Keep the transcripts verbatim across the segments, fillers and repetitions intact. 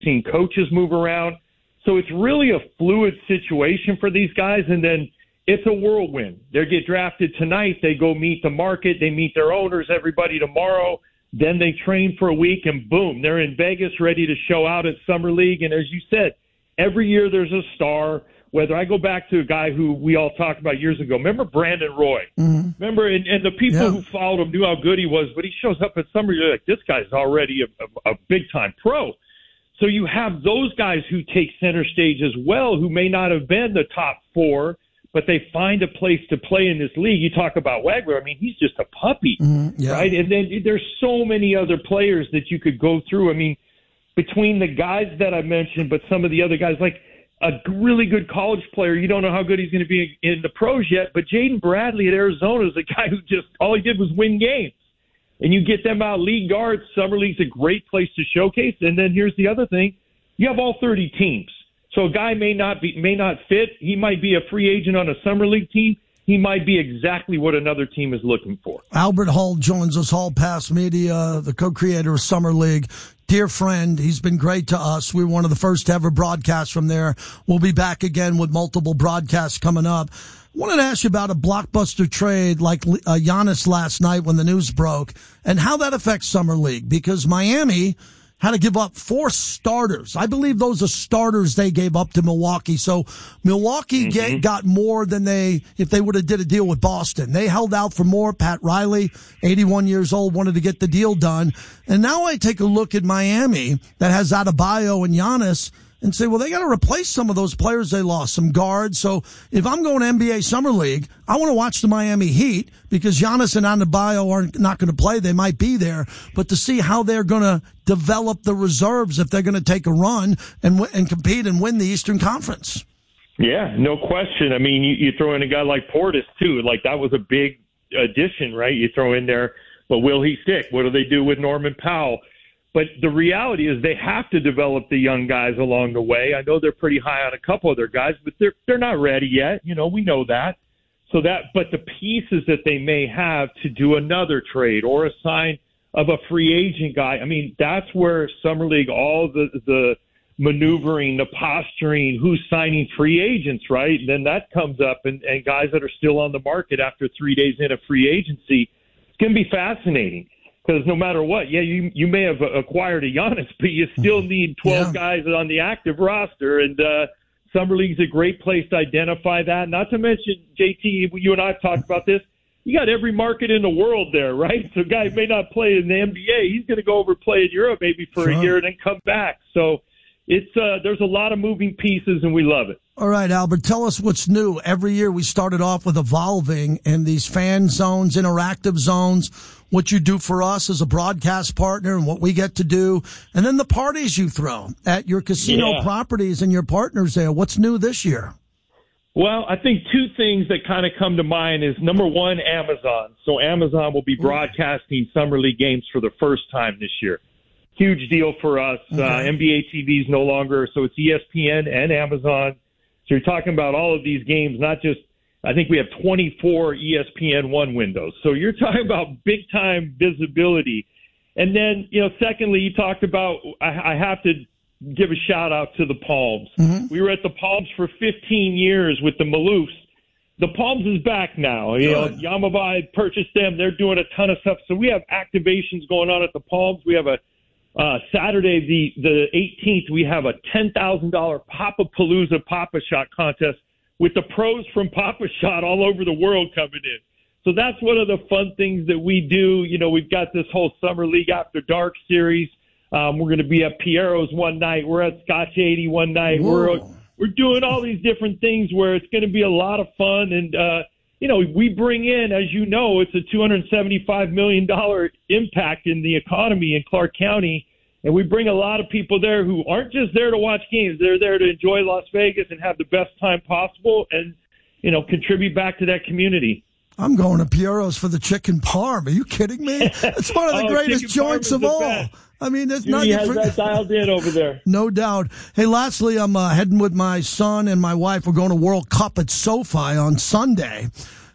seen coaches move around. So it's really a fluid situation for these guys, and then it's a whirlwind. They get drafted tonight. They go meet the market. They meet their owners, everybody tomorrow. Then they train for a week, and boom, they're in Vegas ready to show out at Summer League. And as you said, every year there's a star. Whether I go back to a guy who we all talked about years ago. Remember Brandon Roy? Mm-hmm. Remember, and, and the people yeah. who followed him knew how good he was, but he shows up at Summer League like, this guy's already a, a, a big-time pro. So you have those guys who take center stage as well, who may not have been the top four, but they find a place to play in this league. You talk about Wagler. I mean, he's just a puppy, mm-hmm. yeah. right? And then there's so many other players that you could go through. I mean, between the guys that I mentioned, but some of the other guys, like a really good college player, you don't know how good he's going to be in the pros yet, but Jaden Bradley at Arizona is a guy who just, all he did was win games. And you get them out league guards. Summer League's a great place to showcase. And then here's the other thing. You have all thirty teams. So a guy may not be may not fit. He might be a free agent on a Summer League team. He might be exactly what another team is looking for. Albert Hall joins us, Hall Pass Media, the co-creator of Summer League. Dear friend, he's been great to us. We were one of the first to ever broadcast from there. We'll be back again with multiple broadcasts coming up. I wanted to ask you about a blockbuster trade like uh, Giannis last night when the news broke and how that affects Summer League, because Miami had to give up four starters. I believe those are starters they gave up to Milwaukee. So Milwaukee mm-hmm. get, got more than they, if they would have did a deal with Boston. They held out for more. Pat Riley, eighty-one years old, wanted to get the deal done. And now I take a look at Miami that has Adebayo and Giannis and say, well, they got to replace some of those players they lost, some guards. So if I'm going to N B A Summer League, I want to watch the Miami Heat because Giannis and Adebayo are not going to play. They might be there, but to see how they're going to develop the reserves if they're going to take a run and and compete and win the Eastern Conference. Yeah, no question. I mean, you, you throw in a guy like Portis, too. Like, that was a big addition, right? You throw in there, but will he stick? What do they do with Norman Powell? But the reality is they have to develop the young guys along the way. I know they're pretty high on a couple of their guys, but they're they're not ready yet. You know, we know that. So that, but the pieces that they may have to do another trade or a sign of a free agent guy, I mean, that's where Summer League, all the the maneuvering, the posturing, who's signing free agents, right? And then that comes up, and, and guys that are still on the market after three days in a free agency. It's going to be fascinating. Because no matter what, yeah, you you may have acquired a Giannis, but you still need twelve yeah. guys on the active roster. And uh, Summer League's a great place to identify that. Not to mention, J T, you and I have talked about this. You got every market in the world there, right? So a guy may not play in the N B A. He's going to go over play in Europe maybe for sure. a year and then come back. So it's uh, there's a lot of moving pieces, and we love it. All right, Albert, tell us what's new. Every year we started off with evolving in these fan zones, interactive zones, what you do for us as a broadcast partner and what we get to do, and then the parties you throw at your casino yeah. properties and your partners there. What's new this year? Well, I think two things that kind of come to mind is, number one, Amazon. So Amazon will be broadcasting Summer League games for the first time this year. Huge deal for us. Okay. Uh, N B A T V is no longer, so it's E S P N and Amazon. So you're talking about all of these games, not just, I think we have twenty-four E S P N one windows. So you're talking about big-time visibility. And then, you know, secondly, you talked about, I, I have to give a shout-out to the Palms. Mm-hmm. We were at the Palms for fifteen years with the Maloofs. The Palms is back now. You know, Yamava purchased them. They're doing a ton of stuff. So we have activations going on at the Palms. We have a Uh, Saturday, the, the eighteenth, we have a ten thousand dollars Papa-Palooza Papa Shot contest with the pros from Papa Shot all over the world coming in. So that's one of the fun things that we do. You know, we've got this whole Summer League After Dark series. Um, we're going to be at Piero's one night. We're at Scotch eighty one night. Whoa. We're we're doing all these different things where it's going to be a lot of fun. And, uh, you know, we bring in, as you know, it's a two hundred seventy-five million dollars impact in the economy in Clark County. And we bring a lot of people there who aren't just there to watch games. They're there to enjoy Las Vegas and have the best time possible and, you know, contribute back to that community. I'm going to Piero's for the chicken parm. Are you kidding me? It's one of the oh, greatest joints of all. Best. I mean, there's Judy nothing has for... that dialed in over there. No doubt. Hey, lastly, I'm uh, heading with my son and my wife. We're going to World Cup at SoFi on Sunday.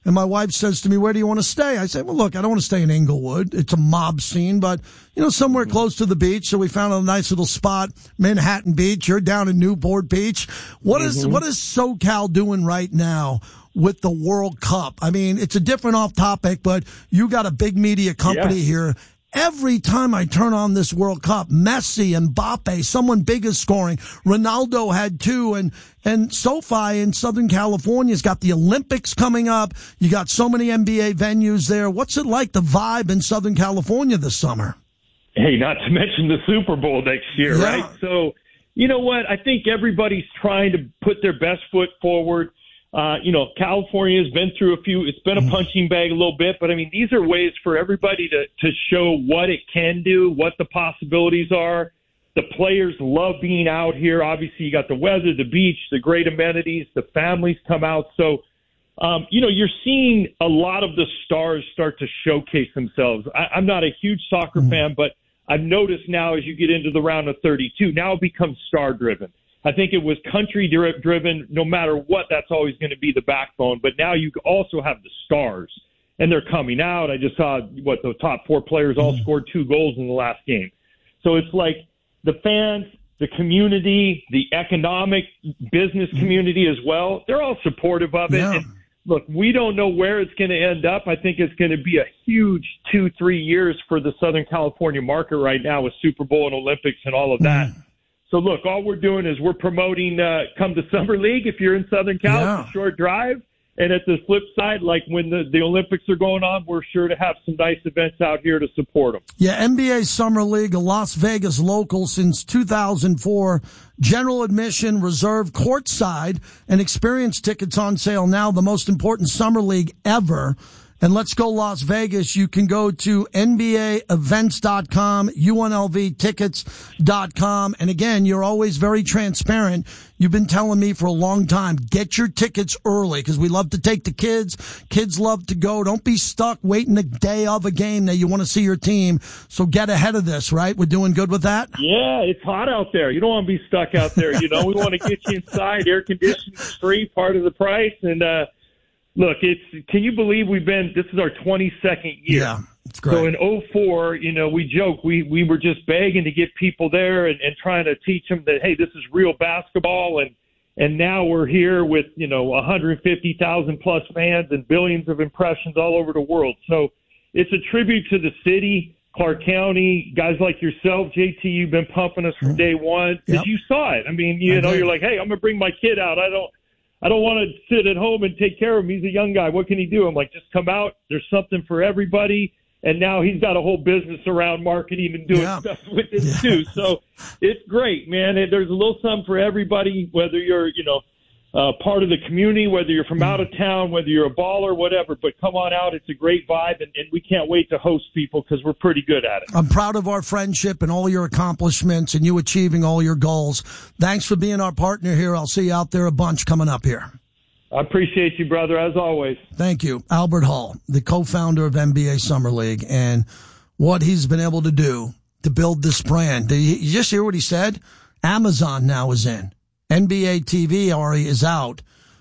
And my wife says to me, where do you want to stay? I say, well, look, I don't want to stay in Inglewood. It's a mob scene, but, you know, somewhere mm-hmm. close to the beach. So we found a nice little spot, Manhattan Beach. You're down in Newport Beach. What mm-hmm. is, what is SoCal doing right now with the World Cup? I mean, it's a different off topic, but you got a big media company yeah. here. Every time I turn on this World Cup, Messi and Mbappe, someone big is scoring. Ronaldo had two, and and SoFi in Southern California's got the Olympics coming up. You got so many N B A venues there. What's it like, the vibe in Southern California this summer? Hey, not to mention the Super Bowl next year, yeah. right? So, you know what? I think everybody's trying to put their best foot forward. Uh, you know, California has been through a few, it's been a punching bag a little bit, but I mean, these are ways for everybody to, to show what it can do, what the possibilities are. The players love being out here. Obviously, you got the weather, the beach, the great amenities, the families come out. So, um, you know, you're seeing a lot of the stars start to showcase themselves. I, I'm not a huge soccer mm-hmm. fan, but I've noticed now as you get into the round of thirty-two, now it becomes star-driven. I think it was country driven. No matter what, that's always going to be the backbone. But now you also have the stars, and they're coming out. I just saw what the top four players all scored two goals in the last game. So it's like the fans, the community, the economic business community as well. They're all supportive of it. Yeah. And look, we don't know where it's going to end up. I think it's going to be a huge two, three years for the Southern California market right now with Super Bowl and Olympics and all of that. Mm. So, look, all we're doing is we're promoting uh, come to Summer League if you're in Southern Cal, yeah. it's a short drive. And at the flip side, like when the, the Olympics are going on, we're sure to have some nice events out here to support them. Yeah, N B A Summer League, a Las Vegas local since two thousand four. General admission, reserved courtside, and experience tickets on sale now. The most important Summer League ever. And let's go Las Vegas. You can go to N B A events dot com, U N L V tickets dot com. And again, you're always very transparent. You've been telling me for a long time, get your tickets early because we love to take the kids. Kids love to go. Don't be stuck waiting the day of a game that you want to see your team. So get ahead of this, right? We're doing good with that? Yeah, it's hot out there. You don't want to be stuck out there. You know, we want to get you inside. Air conditioning is free, part of the price. And, uh, look, it's, can you believe we've been, this is our twenty-second year. Yeah, it's great. So in oh four, you know, we joke, we, we were just begging to get people there and, and trying to teach them that, hey, this is real basketball. And, and now we're here with, you know, one hundred fifty thousand plus fans and billions of impressions all over the world. So it's a tribute to the city, Clark County, guys like yourself, J T, you've been pumping us from day one because yep. you saw it. I mean, you I know, did. You're like, hey, I'm going to bring my kid out. I don't, I don't want to sit at home and take care of him. He's a young guy. What can he do? I'm like, just come out. There's something for everybody. And now he's got a whole business around marketing and doing yeah. stuff with it yeah. too. So it's great, man. There's a little something for everybody, whether you're, you know, uh, part of the community, whether you're from out of town, whether you're a baller, whatever. But come on out. It's a great vibe, and, and we can't wait to host people because we're pretty good at it. I'm proud of our friendship and all your accomplishments and you achieving all your goals. Thanks for being our partner here. I'll see you out there a bunch coming up here. I appreciate you, brother, as always. Thank you. Albert Hall, the co-founder of N B A Summer League, and what he's been able to do to build this brand. Did you just hear what he said? Amazon now is in. N B A T V, Ari, is out.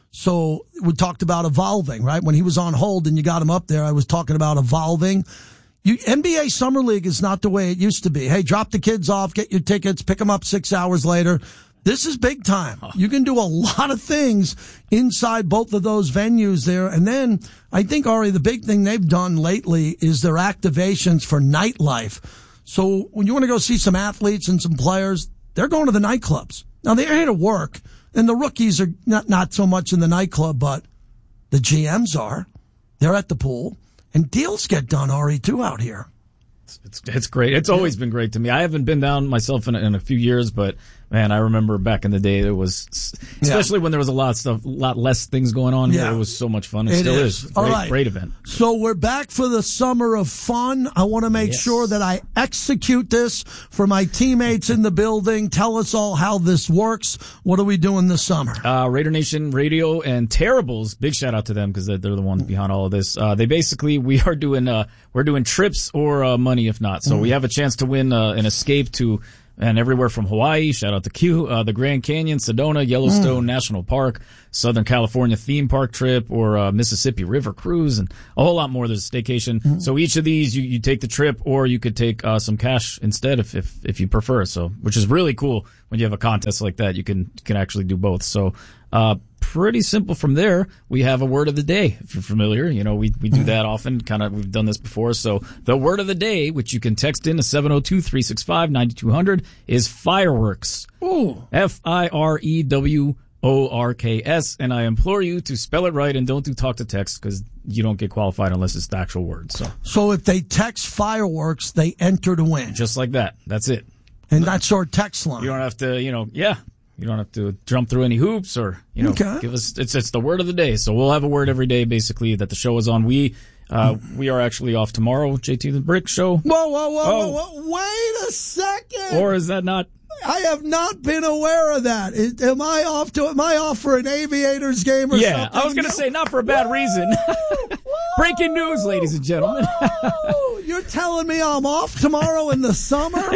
So we talked about evolving, right? When he was on hold and you got him up there, I was talking about evolving. You, N B A Summer League is not the way it used to be. Hey, drop the kids off, get your tickets, pick them up six hours later. This is big time. You can do a lot of things inside both of those venues there. And then I think, Ari, the big thing they've done lately is their activations for nightlife. So when you want to go see some athletes and some players, they're going to the nightclubs. Now, they're here to work, and the rookies are not, not so much in the nightclub, but the G Ms are. They're at the pool. And deals get done, Ari, too, out here. It's it's great. It's always been great to me. I haven't been down myself in, in a few years, but man, I remember back in the day, it was, especially yeah. when there was a lot of stuff, a lot less things going on yeah. here. It was so much fun. It, it still is. is. Great, All right. Great event. So we're back for the summer of fun. I want to make yes. sure that I execute this for my teammates in the building. Tell us all how this works. What are we doing this summer? Uh, Raider Nation Radio and Terribles. Big shout out to them because they're, they're the ones behind all of this. Uh, they basically, we are doing, uh, we're doing trips or uh, money if not. So mm. we have a chance to win uh, an escape to and everywhere from Hawaii, shout out to Q, uh, the Grand Canyon, Sedona, Yellowstone mm. National Park, Southern California theme park trip, or uh, Mississippi River cruise, and a whole lot more. There's a staycation. Mm. So each of these, you, you take the trip, or you could take uh, some cash instead if, if if you prefer. So, which is really cool when you have a contest like that. You can you can actually do both. So, uh, pretty simple from there. We have a word of the day. If you're familiar, you know, we, we do that often. Kind of, we've done this before. So the word of the day, which you can text in to seven oh two, three six five, nine two zero zero, is fireworks. Ooh. F I R E W O R K S. And I implore you to spell it right and don't do talk to text because you don't get qualified unless it's the actual word. So, so if they text fireworks, they enter to win. Just like that. That's it. And that's our text line. You don't have to, you know, yeah. You don't have to jump through any hoops or, you know, okay. give us, it's, it's the word of the day. So we'll have a word every day, basically, that the show is on. We, uh, we are actually off tomorrow, J T the Brick Show. Whoa, whoa, whoa, oh. whoa, whoa, wait a second. Or is that not? I have not been aware of that. Is, am I off to, am I off for an Aviators game or yeah, something? Yeah, I was going to say not for a bad whoa, reason. Breaking news, ladies and gentlemen. You're telling me I'm off tomorrow in the summer?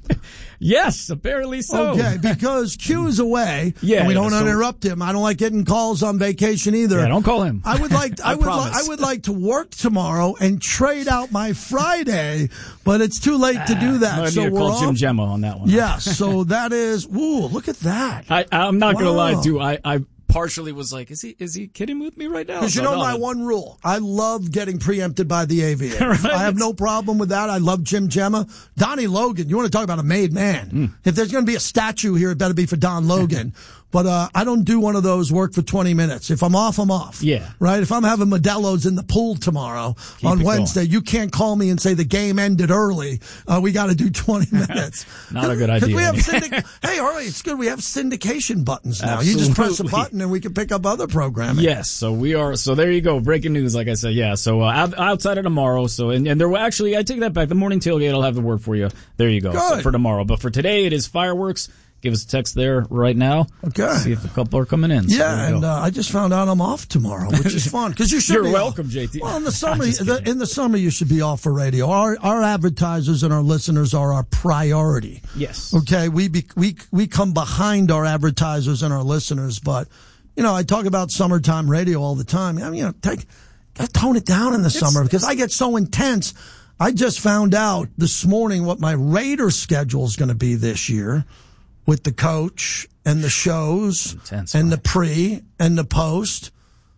Yes, apparently so. Okay, because Q's away. Yeah, and we don't yeah, so, interrupt him. I don't like getting calls on vacation either. Yeah, don't call him. I would like. I, I would. promise. Li- I would like to work tomorrow and trade out my Friday, but it's too late to do that. I so need to we're call off. Jim Gemma on that one. Yeah. So that is. Ooh, look at that. I, I'm not wow. going to lie, too. I. I partially was like, is he is he kidding with me right now? Because you so, know no, my that, one rule. I love getting preempted by the Aviators. Right? I have no problem with that. I love Jim Gemma. Donnie Logan, you want to talk about a made man. Mm. If there's going to be a statue here, it better be for Don Logan. But uh, I don't do one of those work for twenty minutes. If I'm off, I'm off. Yeah. Right? If I'm having Modelo's in the pool tomorrow Keep on Wednesday, going. You can't call me and say the game ended early. Uh, we got to do twenty minutes. Not a good idea. We have syndic- hey, all right, it's good. We have syndication buttons now. Absolutely. You just press a button and we can pick up other programming. Yes. So we are. So there you go. Breaking news, like I said. Yeah. So uh, outside of tomorrow. So and, and there will actually, I take that back. The morning tailgate, I'll have the word for you. There you go. So for tomorrow. But for today, it is fireworks. Give us a text there right now. Okay. See if a couple are coming in. So yeah, and uh, I just found out I'm off tomorrow, which is fun because you should. You're be welcome, off. J T. Well, in the summer, the, in the summer, you should be off for radio. Our our advertisers and our listeners are our priority. Yes. Okay, we be, we we come behind our advertisers and our listeners, but you know, I talk about summertime radio all the time. I mean, you know, take gotta tone it down in the it's, summer because I get so intense. I just found out this morning what my Raider schedule is going to be this year. With the coach and the shows Intense, and right? the pre and the post.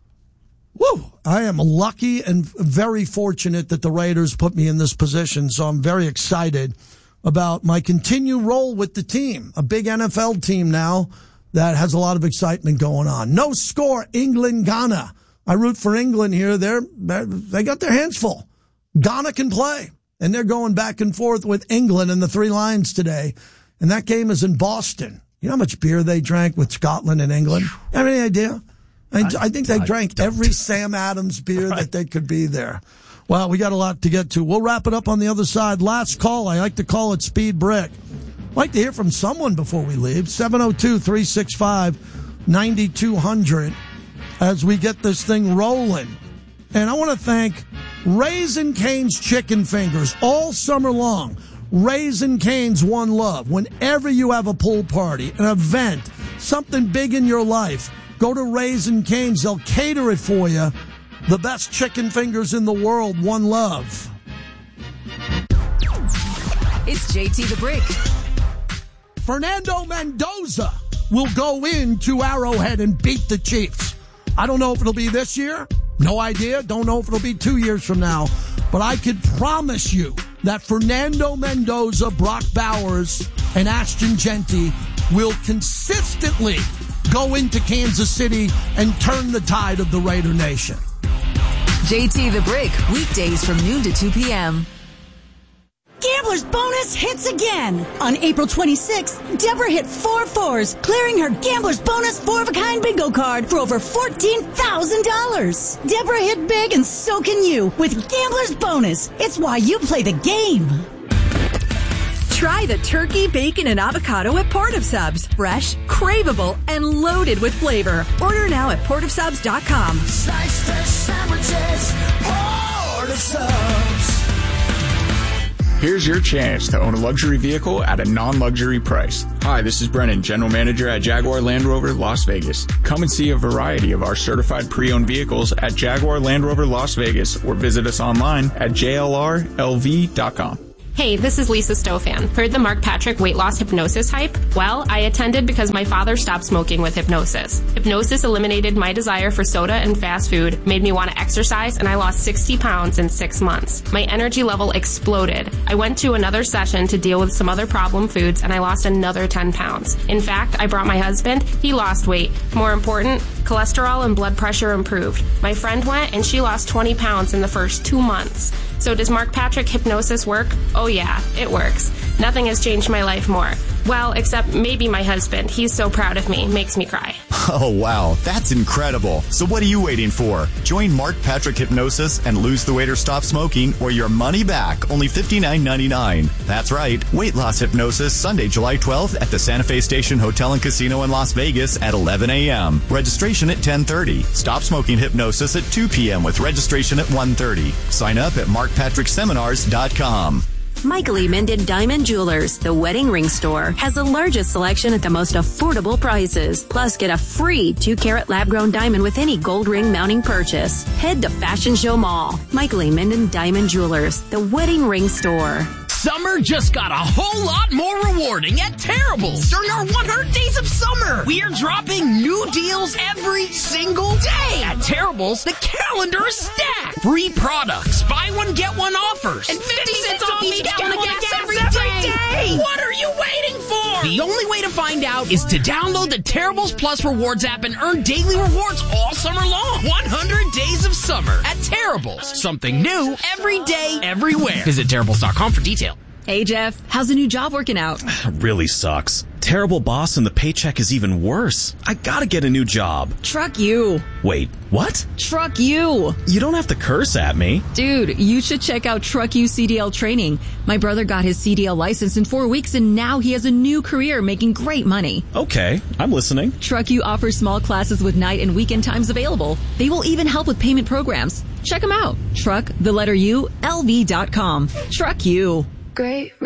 Woo! I am lucky and very fortunate that the Raiders put me in this position, so I'm very excited about my continued role with the team. A big N F L team now that has a lot of excitement going on. No score, England, Ghana. I root for England here. They're, they're they got their hands full. Ghana can play, and they're going back and forth with England and the Three Lions today. And that game is in Boston. You know how much beer they drank with Scotland and England? Have any idea? I, I, I think they I drank don't. every Sam Adams beer right. that they could be there. Well, we got a lot to get to. We'll wrap it up on the other side. Last call. I like to call it Speed Brick. I'd like to hear from someone before we leave. seven oh two, three six five, nine two zero zero as we get this thing rolling. And I want to thank Raising Cane's Chicken Fingers all summer long. Raising Cane's One Love. Whenever you have a pool party, an event, something big in your life, go to Raising Cane's. They'll cater it for you. The best chicken fingers in the world. One Love. It's J T the Brick. Fernando Mendoza will go into Arrowhead and beat the Chiefs. I don't know if it'll be this year. No idea. Don't know if it'll be two years from now. But I could promise you that Fernando Mendoza, Brock Bowers, and Ashton Genty will consistently go into Kansas City and turn the tide of the Raider Nation. J T the Brick, weekdays from noon to two p.m. Gambler's Bonus hits again. On April twenty-sixth, Deborah hit four fours, clearing her Gambler's Bonus four-of-a-kind bingo card for over fourteen thousand dollars. Deborah hit big, and so can you with Gambler's Bonus. It's why you play the game. Try the turkey, bacon, and avocado at Port of Subs. Fresh, craveable, and loaded with flavor. Order now at port of subs dot com. Sliced fresh sandwiches, Port of Subs. Here's your chance to own a luxury vehicle at a non-luxury price. Hi, this is Brennan, General Manager at Jaguar Land Rover Las Vegas. Come and see a variety of our certified pre-owned vehicles at Jaguar Land Rover Las Vegas or visit us online at J L R L V dot com. Hey, this is Lisa Stofan. Heard the Mark Patrick weight loss hypnosis hype? Well, I attended because my father stopped smoking with hypnosis. Hypnosis eliminated my desire for soda and fast food, made me want to exercise, and I lost sixty pounds in six months. My energy level exploded. I went to another session to deal with some other problem foods, and I lost another ten pounds. In fact, I brought my husband. He lost weight. More important, cholesterol and blood pressure improved. My friend went, and she lost twenty pounds in the first two months. So does Mark Patrick hypnosis work? Oh yeah, it works. Nothing has changed my life more. Well, except maybe my husband. He's so proud of me. Makes me cry. Oh, wow. That's incredible. So what are you waiting for? Join Mark Patrick Hypnosis and lose the weight or stop smoking or your money back. Only fifty-nine ninety-nine. That's right. Weight loss hypnosis Sunday, July twelfth at the Santa Fe Station Hotel and Casino in Las Vegas at eleven a.m. Registration at ten thirty. Stop smoking hypnosis at two p.m. with registration at one thirty. Sign up at mark patrick seminars dot com. Michael E. Minden Diamond Jewelers, the wedding ring store, has the largest selection at the most affordable prices. Plus, get a free two-carat lab-grown diamond with any gold ring mounting purchase. Head to Fashion Show Mall. Michael E. Minden Diamond Jewelers, the wedding ring store. Summer just got a whole lot more rewarding at Terrible's. During our one hundred days of summer, we are dropping new deals every single day. At Terrible's, the calendar is stacked. Free products, buy one, get one offers, and fifty cents off each gallon of gas every day. What are you waiting for? The only way to find out is to download the Terrible's Plus Rewards app and earn daily rewards all summer long. one hundred days of summer at Terrible's. Something new every day, everywhere. Visit Terrible's dot com for details. Hey, Jeff, how's the new job working out? Really sucks. Terrible boss and the paycheck is even worse. I gotta get a new job. Truck you. Wait, what? Truck you. You don't have to curse at me. Dude, you should check out Truck You C D L training. My brother got his C D L license in four weeks and now he has a new career making great money. Okay, I'm listening. Truck You offers small classes with night and weekend times available. They will even help with payment programs. Check them out. Truck, the letter U, L V dot com. Truck You. Great.